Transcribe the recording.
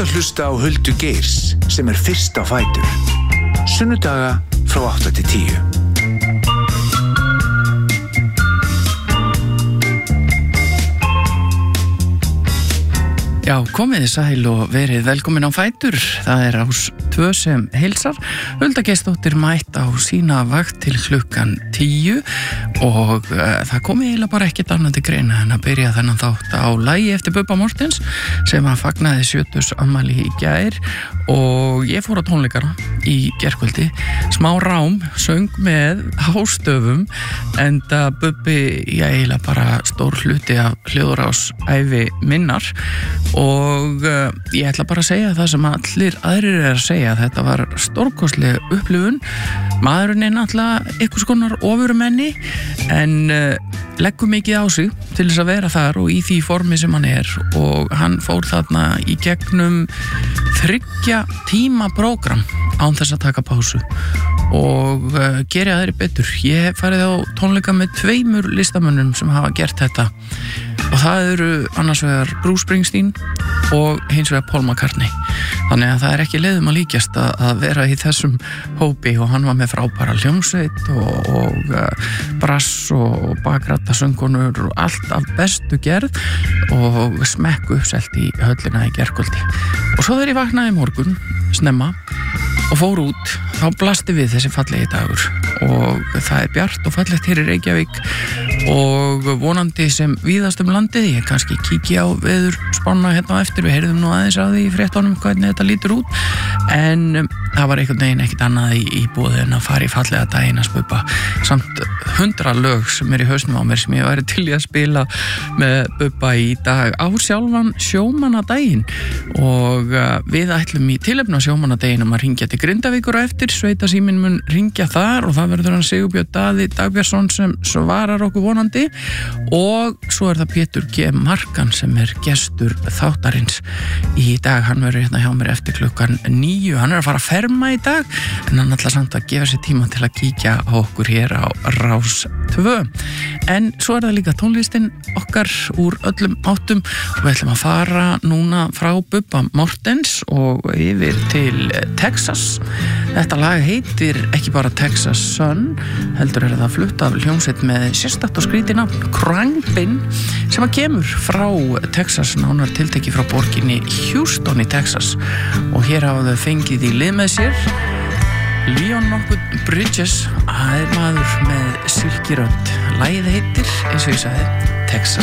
að hlusta á Huldu Geirs sem fyrst á fætur. Sunnudaga frá 8 til 10. Já, komiði sæl og verið velkomin á fætur. Það Rás 2 sem heilsar. Hulda Geirsdóttir mætt á sína vakt til klukkan 10 og það komi eiginlega bara ekkert annað til greina en að byrja þennan þátt á lagi eftir Bubba Morthens sem að fagnaði 70 afmæli í gær og ég fór á tónleikana í gærkvöldi. Smá rám, söng með hástöfum enda Bubbi eiginlega bara stór hluti af hljóðrás ævi minnar og ég ætla bara að segja það sem allir aðrir að segja. Þetta var stórkostleg upplifun. Maðurinn náttúrulega einhvers konar ofurmenni en leggur mikið á sig til þess að vera þar og í því formi sem hann og hann fór þarna í gegnum 3 tíma prógram án þess að taka pásu og gera þeirri betur. Ég hef farið á tónleika með 2 listamönnum sem hafa gert þetta og það eru annars vegar Bruce Springsteen og hins vegar Paul McCartney. Þannig að það ekki leiðum að líkjast að vera í þessum hópi og hann var með frábæra hljómsveit og brass og bakrættasöngunur og allt af bestu gerð og smekku uppselt í höllina í gærkvöldi. Og svo þegar ég vaknaði í morgun snemma og fór út, þá blasti við þessi fallegi dagur og það bjart og fallegt hér í Reykjavík og vonandi sem víðast landið. Ég kannski kíki á veðurspána hérna á eftir, við heyrðum nú aðeins á því í fréttunum hvernig þetta lítur út en það var einhvern veginn ekkert annað í boði en að fara í fallega daginn að Bubba samt 100 lög sem í hausnum á mér sem ég væri til í að spila með Bubba í dag á sjálfan sjómannadaginn og við ætlum í tilefni á sjómannadaginn að hringja til Grindavíkur á eftir. Sveitasíminn mun hringja þar og það verður hann Sigurbjörn Daði Dagbjörnsson sem svarar okkur vonandi og svo það Pétur G. Markan sem gestur þáttarins í dag. Hann verður hérna hjá mér eftir klukkan 9. Hann að fara að ferma í dag en hann ætla samt að gefa sér tíma til að kíkja á okkur hér á Rás 2. En svo það líka tónlistin okkar úr öllum áttum og við ætlum að fara núna frá Bubba Morthens og yfir til Texas. Þetta lag heitir ekki bara Texas Sun, heldur það flutt af hljómsveit með sérstakt og skrítið nafn Khruangbin sem að kemur frá Texas, nánar tiltekið frá borginni Houston í Texas og hér hafa þau fengið í lið með sér Leon nokkuð Bridges, maður með silkirödd. Lagið heitir, eins og ég sagði, Texas